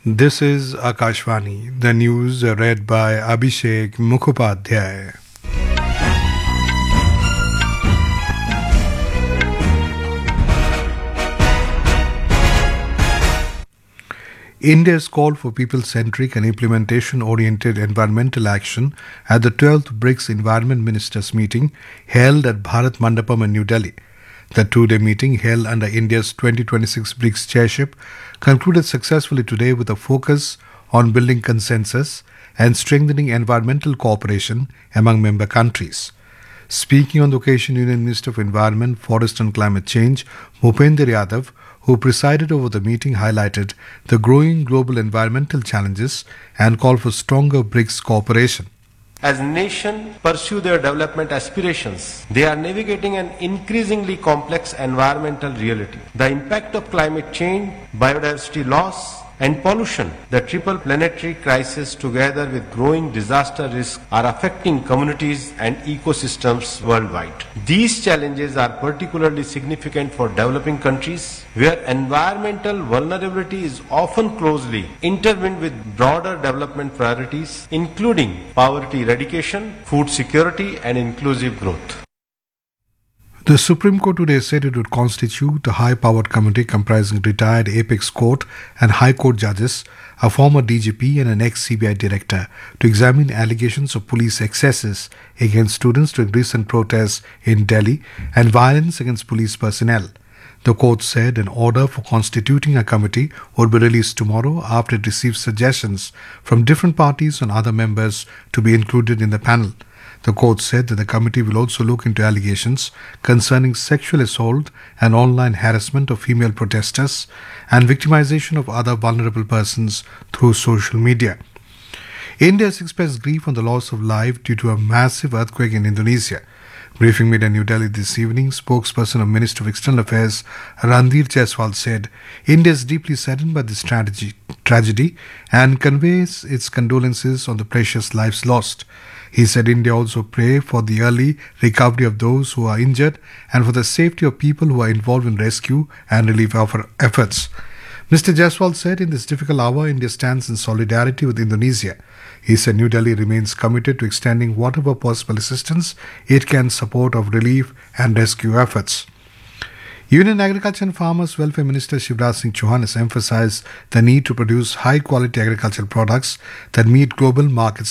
This is Akashvani. The news read by Abhishek Mukhopadhyay. India's call for people-centric and implementation-oriented environmental action at the 12th BRICS Environment Ministers meeting held at Bharat Mandapam in New Delhi. The two-day meeting held under India's 2026 BRICS chairship concluded successfully today with a focus on building consensus and strengthening environmental cooperation among member countries. Speaking on the occasion, Union Minister of Environment, Forest and Climate Change, Bhupender Yadav, who presided over the meeting, highlighted the growing global environmental challenges and called for stronger BRICS cooperation. As nations pursue their development aspirations, they are navigating an increasingly complex environmental reality. The impact of climate change, biodiversity loss, and pollution, the triple planetary crisis together with growing disaster risk are affecting communities and ecosystems worldwide. These challenges are particularly significant for developing countries where environmental vulnerability is often closely intertwined with broader development priorities including poverty eradication, food security and inclusive growth. The Supreme Court today said it would constitute a high-powered committee comprising retired Apex Court and High Court judges, a former DGP and an ex-CBI director, to examine allegations of police excesses against students during recent protests in Delhi and violence against police personnel. The court said an order for constituting a committee would be released tomorrow after it received suggestions from different parties on other members to be included in the panel. The court said that the committee will also look into allegations concerning sexual assault and online harassment of female protesters and victimization of other vulnerable persons through social media. India has expressed grief on the loss of life due to a massive earthquake in Indonesia. Briefing made in New Delhi this evening, spokesperson of Ministry of External Affairs Randhir Jaiswal said India is deeply saddened by this tragedy and conveys its condolences on the precious lives lost. He said India also pray for the early recovery of those who are injured and for the safety of people who are involved in rescue and relief efforts. Mr. Jaiswal said in this difficult hour, India stands in solidarity with Indonesia. He said New Delhi remains committed to extending whatever possible assistance it can support of relief and rescue efforts. Union Agriculture and Farmers Welfare Minister Shivraj Singh Chauhan has emphasized the need to produce high-quality agricultural products that meet global market